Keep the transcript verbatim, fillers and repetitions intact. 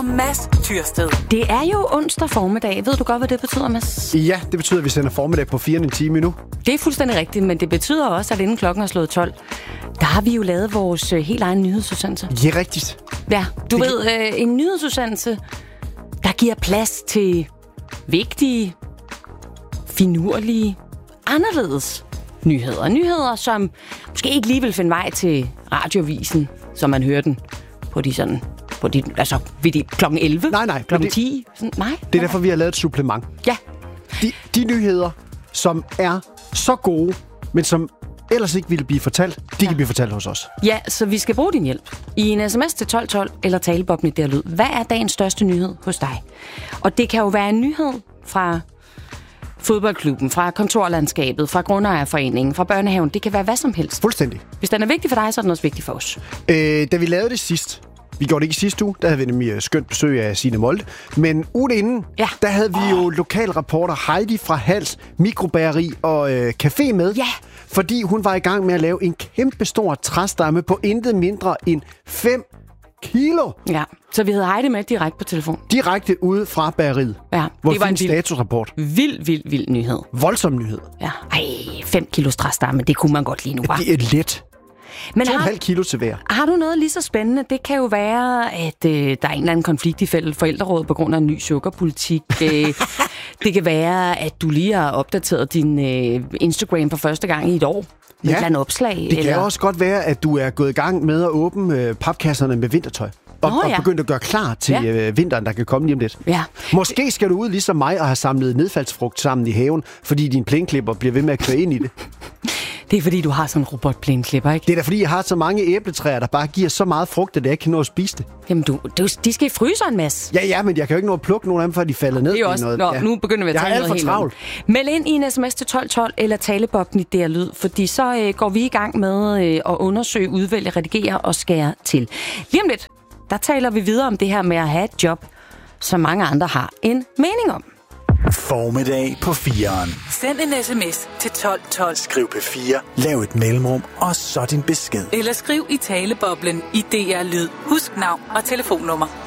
og Mads Tyrsted. Det er jo onsdag formiddag. Ved du godt, hvad det betyder, Mads? Ja, det betyder, at vi sender formiddag på fire en time nu. Det er fuldstændig rigtigt, men det betyder også, at inden klokken er slået tolv, der har vi jo lavet vores helt egen nyhedsudsendelse. Ja, rigtigt. Ja, du det ved, øh, en nyhedsudsendelse, der giver plads til vigtige, finurlige, anderledes nyheder. Nyheder, som måske ikke lige vil finde vej til radiovisen, som man hører den på de sådan... På de, altså, ved de klokken elleve? Nej, nej. Klokken det, ti? Sådan, nej. Det er derfor, vi har lavet et supplement. Ja. De, de nyheder, som er så gode, men som ellers ikke ville blive fortalt, de ja. kan blive fortalt hos os. Ja, så vi skal bruge din hjælp. I en sms til tolv tolv eller talebobben i der lyd. Hvad er dagens største nyhed hos dig? Og det kan jo være en nyhed fra fodboldklubben, fra kontorlandskabet, fra grundejerforeningen, fra børnehaven. Det kan være hvad som helst. Fuldstændig. Hvis den er vigtig for dig, så er den også vigtig for os. Øh, da vi lavede det sidst, vi gjorde det ikke i sidste uge, der havde vi nemlig skønt besøg af Signe Molde. Men ugen inden, ja. der havde vi jo lokalreporter Heidi fra Hals Mikrobageri og øh, Café med. Ja. Fordi hun var i gang med at lave en kæmpe stor træstamme på intet mindre end fem kilo. Ja, så vi havde Heidi med direkte på telefon. Direkte ude fra bageriet. Ja, hvor det var en vild, statusrapport. Vild, vild, vild nyhed. Voldsom nyhed. Ja, ej, fem kilo træstamme, det kunne man godt lige nu, var. Det er let. Men to har, komma fem kilo til hver. Har du noget lige så spændende? Det kan jo være, at øh, der er en eller anden konflikt i forældrerådet på grund af en ny sukkerpolitik. øh, det kan være, at du lige har opdateret din øh, Instagram for første gang i et år. Med ja, et eller andet opslag. Det eller? kan også godt være, at du er gået i gang med at åbne øh, papkasserne med vintertøj. Og, oh, ja. og begyndt at gøre klar til ja. øh, vinteren, der kan komme lige om lidt. Ja. Måske skal du ud ligesom mig og have samlet nedfaldsfrugt sammen i haven, fordi din plæneklipper bliver ved med at køre ind i det. Det er fordi, du har sådan en robotplæneklipper, ikke? Det er da fordi, jeg har så mange æbletræer, der bare giver så meget frugt, at jeg ikke kan nå at spise det. Jamen, du, du, de skal i fryseren, Mads. Ja, ja, men jeg kan jo ikke nå at plukke nogen af dem, før de falder ned. Det er også, noget. Nå, ja. nu begynder vi at tale noget helt travlt. Meld ind i en sms til tolv tolv eller talebobben i der lyd, fordi så øh, går vi i gang med øh, at undersøge, udvælge, redigere og skære til. Lige om lidt, der taler vi videre om det her med at have et job, som mange andre har en mening om. Formiddag på fireren. Send en sms til tolv tolv. Skriv P fire, lav et mellemrum, og så din besked. Eller skriv i taleboblen i D R Lyd. Husk navn og telefonnummer.